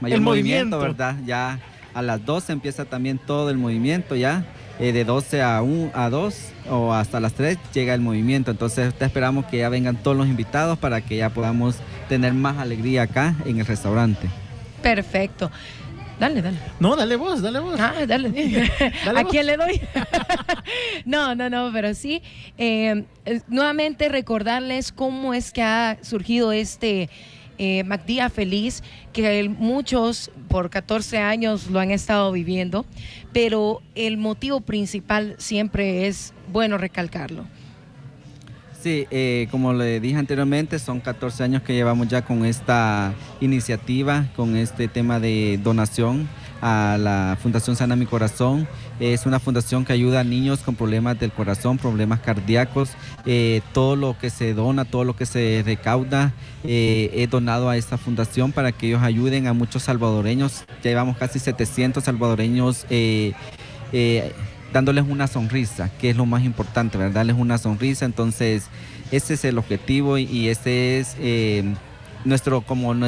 mayor movimiento, ¿verdad? Ya a las 12 empieza también todo el movimiento ya. De 12 a 2 o hasta las 3 llega el movimiento. Entonces te esperamos que ya vengan todos los invitados para que ya podamos tener más alegría acá en el restaurante. Perfecto. Dale. No, dale vos. Ah, dale. Dale ¿A vos. quién le doy? No, pero sí. Nuevamente recordarles cómo es que ha surgido este McDía Feliz, que muchos por 14 años lo han estado viviendo, pero el motivo principal siempre es bueno recalcarlo. Sí, como le dije anteriormente, son 14 años que llevamos ya con esta iniciativa, con este tema de donación a la Fundación Sana Mi Corazón. Es una fundación que ayuda a niños con problemas del corazón, problemas cardíacos. Todo lo que se dona, todo lo que se recauda es donado a esta fundación para que ellos ayuden a muchos salvadoreños. Ya llevamos casi 700 salvadoreños dándoles una sonrisa, que es lo más importante, ¿verdad? Darles una sonrisa. Entonces ese es el objetivo y ese es nuestro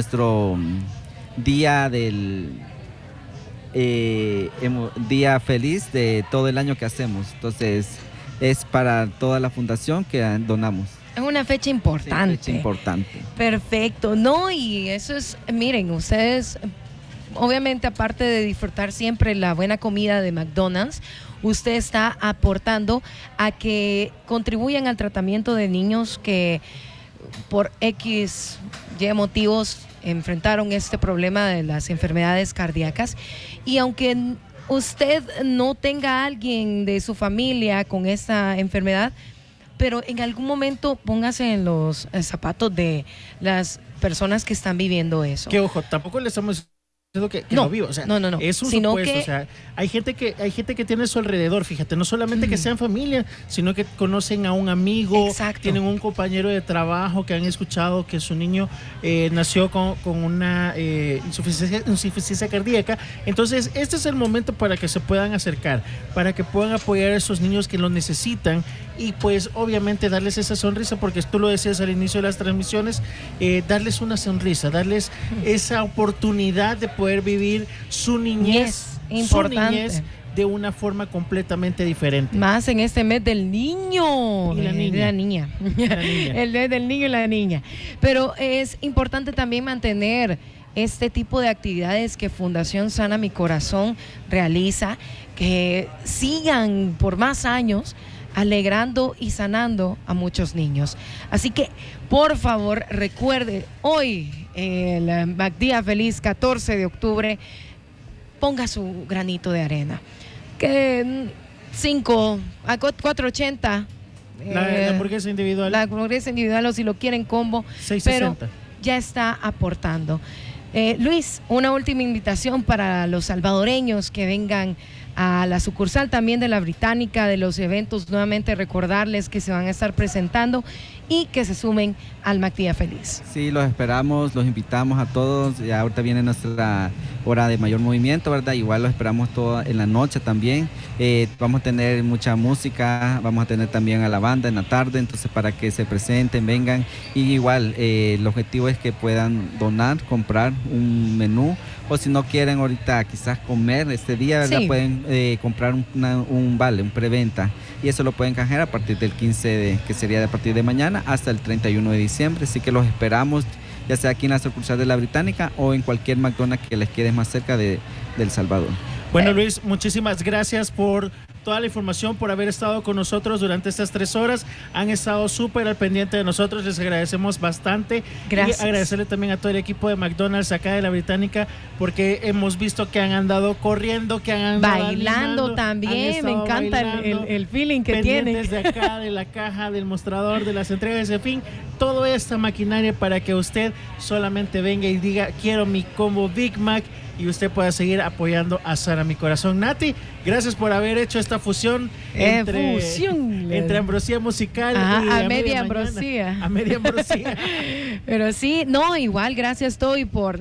día día feliz de todo el año que hacemos. Entonces es para toda la fundación que donamos. Es una fecha importante. Sí, fecha importante. Perfecto. No, y eso es, miren, ustedes, obviamente, aparte de disfrutar siempre la buena comida de McDonald's, usted está aportando a que contribuyan al tratamiento de niños que por X, Y motivos enfrentaron este problema de las enfermedades cardíacas. Y aunque usted no tenga a alguien de su familia con esta enfermedad, pero en algún momento póngase en los zapatos de las personas que están viviendo eso. Que ojo, tampoco le estamos que no, lo vivo, o sea, no. es un Sino supuesto, que, o sea, hay gente que tiene a su alrededor, fíjate, no solamente que sean familia, sino que conocen a un amigo, exacto, tienen un compañero de trabajo que han escuchado que su niño nació con una insuficiencia cardíaca. Entonces, este es el momento para que se puedan acercar, para que puedan apoyar a esos niños que lo necesitan y pues obviamente darles esa sonrisa, porque tú lo decías al inicio de las transmisiones, darles una sonrisa, darles esa oportunidad de poder vivir su niñez, de una forma completamente diferente. Más en este mes del niño y la niña. El mes del niño y la niña. Pero es importante también mantener este tipo de actividades que Fundación Sana Mi Corazón realiza, que sigan por más años alegrando y sanando a muchos niños. Así que, por favor, recuerde, hoy, el McDía Feliz, 14 de octubre, ponga su granito de arena. Que 5 a 4.80. La hamburguesa individual. La hamburguesa individual, o si lo quieren combo. 6.60. Pero ya está aportando. Luis, una última invitación para los salvadoreños que vengan a la sucursal también de la Británica, de los eventos, nuevamente recordarles que se van a estar presentando y que se sumen al McDía Feliz. Sí, los esperamos, los invitamos a todos. Ya ahorita viene nuestra hora de mayor movimiento, ¿verdad? Igual los esperamos toda en la noche también. Vamos a tener mucha música, vamos a tener también a la banda en la tarde, entonces para que se presenten, vengan. Y igual, el objetivo es que puedan donar, comprar un menú, o si no quieren ahorita quizás comer este día, ¿verdad? Sí. Pueden comprar un vale, un preventa, y eso lo pueden canjear a partir del 15 que sería a partir de mañana hasta el 31 de diciembre, así que los esperamos, ya sea aquí en la sucursal de la Británica o en cualquier McDonald's que les quede más cerca de El Salvador. Bueno, Luis, muchísimas gracias por toda la información, por haber estado con nosotros durante estas 3 horas. Han estado súper al pendiente de nosotros, les agradecemos bastante. Gracias. Y agradecerle también a todo el equipo de McDonald's acá de la Británica, porque hemos visto que han andado corriendo, que han andado bailando también. Me encanta el feeling que tienen. Desde acá, de la caja, del mostrador, de las entregas, en fin, toda esta maquinaria para que usted solamente venga y diga, quiero mi combo Big Mac, y usted pueda seguir apoyando a Sana Mi Corazón. Nati, gracias por haber hecho esta fusión entre Ambrosía Musical y a media Ambrosía. A media Ambrosía. Pero sí, no, igual, gracias Toby por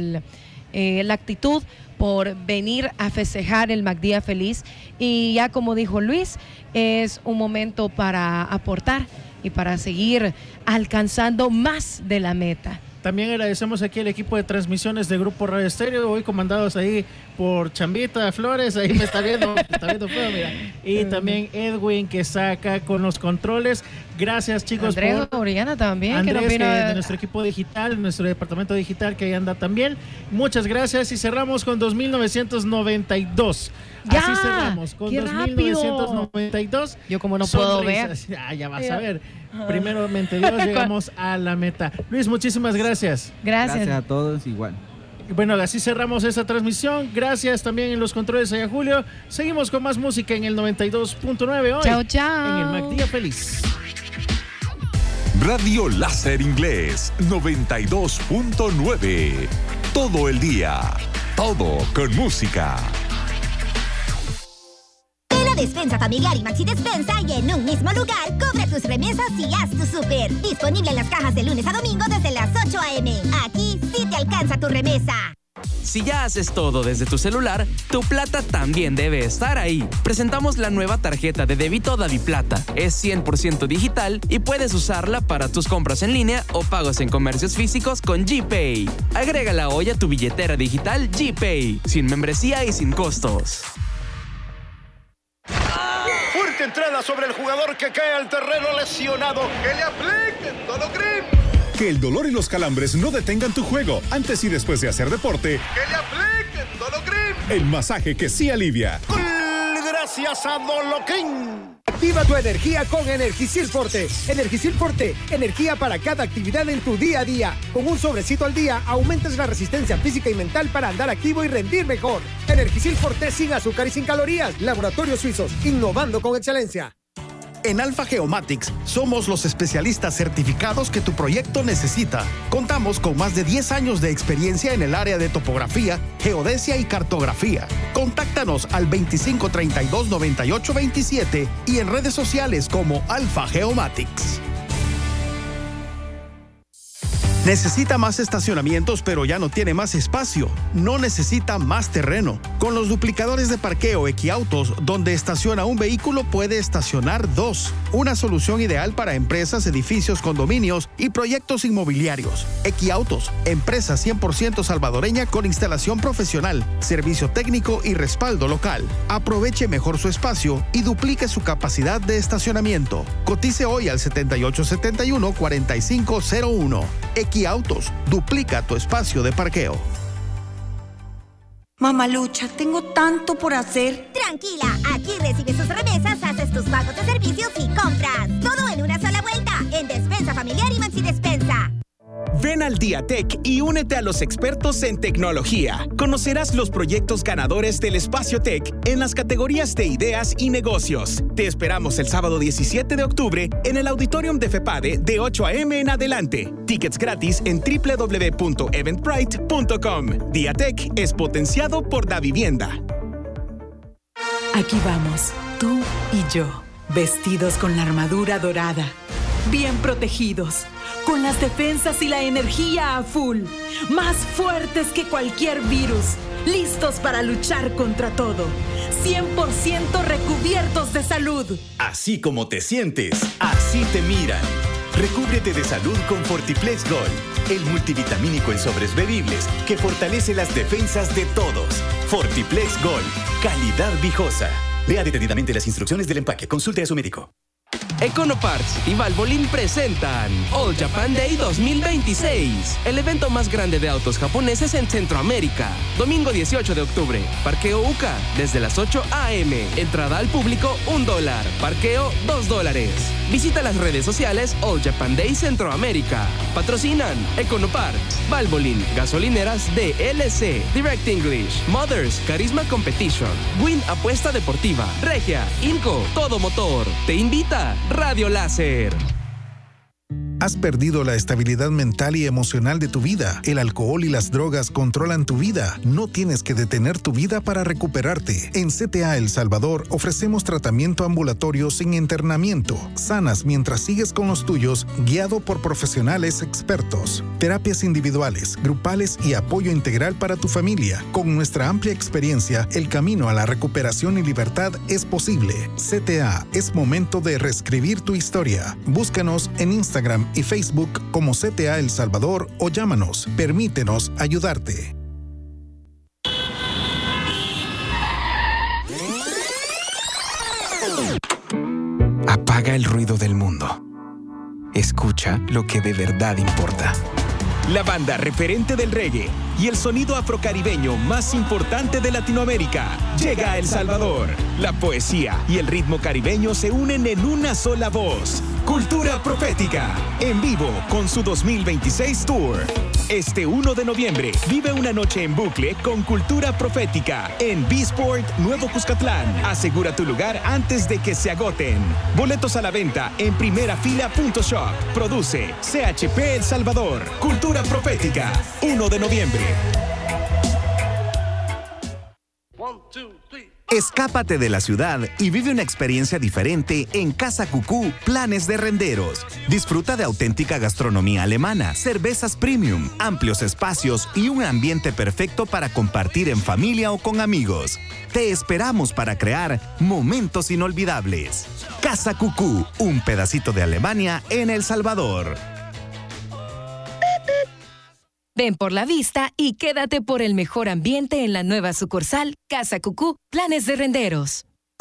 la actitud, por venir a festejar el McDía Feliz. Y ya como dijo Luis, es un momento para aportar y para seguir alcanzando más de la meta. También agradecemos aquí al equipo de transmisiones de Grupo Radio Estéreo, hoy comandados ahí por Chambita Flores, ahí me está viendo feo, mira. Y también Edwin, que está acá con los controles. Gracias, chicos. Andrés Oriana también, Andrés, que nos vino de nuestro equipo digital, nuestro departamento digital, que ahí anda también. Muchas gracias y cerramos con 2992. Ya, así cerramos, con qué 2992. rápido. Yo como no puedo ver. Ya vas a ver. Primeramente Dios, llegamos a la meta. Luis, muchísimas gracias. Gracias a todos, igual. Bueno, así cerramos esta transmisión. Gracias también en los controles a Julio. Seguimos con más música en el 92.9 hoy. Chao, chao. En el MacDía Feliz. Radio Láser Inglés 92.9. Todo el día, todo con música. Despensa familiar y Maxi Despensa y en un mismo lugar cobra tus remesas y haz tu súper. Disponible en las cajas de lunes a domingo desde las 8 a.m. Aquí sí te alcanza tu remesa. Si ya haces todo desde tu celular, tu plata también debe estar ahí. Presentamos la nueva tarjeta de débito DaviPlata. Es 100% digital y puedes usarla para tus compras en línea o pagos en comercios físicos con GPay. Agrégala hoy a tu billetera digital GPay, sin membresía y sin costos. Fuerte entrada sobre el jugador que cae al terreno lesionado. ¡Que le apliquen Dolocrim! Que el dolor y los calambres no detengan tu juego antes y después de hacer deporte. ¡Que le apliquen Dolocrim! El masaje que sí alivia. Gracias a Dolocrim. Activa tu energía con Energisil Forte. Energisil Forte, energía para cada actividad en tu día a día. Con un sobrecito al día, aumentas la resistencia física y mental para andar activo y rendir mejor. Energisil Forte sin azúcar y sin calorías. Laboratorios Suizos, innovando con excelencia. En Alpha Geomatics somos los especialistas certificados que tu proyecto necesita. Contamos con más de 10 años de experiencia en el área de topografía, geodesia y cartografía. Contáctanos al 2532-9827 y en redes sociales como Alpha Geomatics. Necesita más estacionamientos, pero ya no tiene más espacio. No necesita más terreno. Con los duplicadores de parqueo Equiautos, donde estaciona un vehículo, puede estacionar dos. Una solución ideal para empresas, edificios, condominios y proyectos inmobiliarios. Equiautos, empresa 100% salvadoreña con instalación profesional, servicio técnico y respaldo local. Aproveche mejor su espacio y duplique su capacidad de estacionamiento. Cotice hoy al 7871-4501. Equiautos, duplica tu espacio de parqueo. Mamalucha, tengo tanto por hacer. Tranquila, aquí recibes tus remesas, haces tus pagos de servicios y compras. Todo en una sola vuelta, en Despensa Familiar y Maxi Despensa. Ven al Día Tech y únete a los expertos en tecnología. Conocerás los proyectos ganadores del Espacio Tech en las categorías de ideas y negocios. Te esperamos el sábado 17 de octubre en el Auditorium de FEPADE de 8 a.m. en adelante. Tickets gratis en www.eventbrite.com. Día Tech es potenciado por Davivienda. Aquí vamos, tú y yo, vestidos con la armadura dorada, bien protegidos, con las defensas y la energía a full, más fuertes que cualquier virus, listos para luchar contra todo, 100% recubiertos de salud. Así como te sientes, así te miran. Recúbrete de salud con Fortiplex Gold, el multivitamínico en sobres bebibles que fortalece las defensas de todos. Fortiplex Gold, calidad viejosa. Lea detenidamente las instrucciones del empaque. Consulte a su médico. Econoparts y Valvoline presentan All Japan Day 2026, el evento más grande de autos japoneses en Centroamérica. Domingo 18 de octubre, Parqueo UCA, desde las 8 a.m. Entrada al público $1, parqueo $2. Visita las redes sociales All Japan Day Centroamérica. Patrocinan Econoparts, Valvoline, Gasolineras DLC, Direct English, Mothers, Carisma Competition, Win Apuesta Deportiva, Regia, Inco, Todo Motor. Te invita Radio Láser. Has perdido la estabilidad mental y emocional de tu vida. El alcohol y las drogas controlan tu vida. No tienes que detener tu vida para recuperarte. En CTA El Salvador ofrecemos tratamiento ambulatorio sin internamiento. Sanas mientras sigues con los tuyos, guiado por profesionales expertos. Terapias individuales, grupales y apoyo integral para tu familia. Con nuestra amplia experiencia, el camino a la recuperación y libertad es posible. CTA, es momento de reescribir tu historia. Búscanos en Instagram y Facebook como CTA El Salvador o llámanos. Permítenos ayudarte. Apaga el ruido del mundo. Escucha lo que de verdad importa. La banda referente del reggae y el sonido afrocaribeño más importante de Latinoamérica llega a El Salvador. La poesía y el ritmo caribeño se unen en una sola voz. Cultura Profética, en vivo con su 2026 Tour. Este 1 de noviembre, vive una noche en bucle con Cultura Profética en B-Sport Nuevo Cuscatlán. Asegura tu lugar antes de que se agoten. Boletos a la venta en primerafila.shop. Produce CHP El Salvador. Cultura Profética, 1 de noviembre. Escápate de la ciudad y vive una experiencia diferente en Casa Cucú Planes de Renderos. Disfruta de auténtica gastronomía alemana, cervezas premium, amplios espacios y un ambiente perfecto para compartir en familia o con amigos. Te esperamos para crear momentos inolvidables. Casa Cucú, un pedacito de Alemania en El Salvador. Ven por la vista y quédate por el mejor ambiente en la nueva sucursal Casa Cucú Planes de Renderos.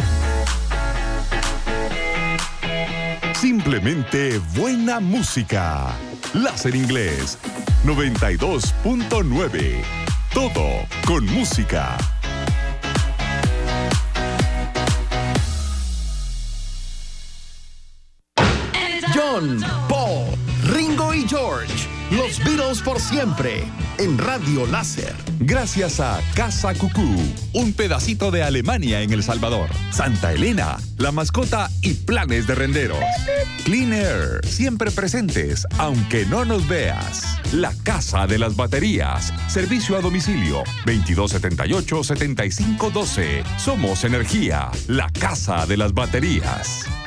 Simplemente buena música. Láser Inglés 92.9. Todo con música. John, Paul, Ringo y George. Los Beatles por siempre, en Radio Láser. Gracias a Casa Cucú, un pedacito de Alemania en El Salvador. Santa Elena, la mascota y Planes de Renderos. Clean Air, siempre presentes, aunque no nos veas. La Casa de las Baterías, servicio a domicilio, 2278-7512. Somos Energía, la Casa de las Baterías.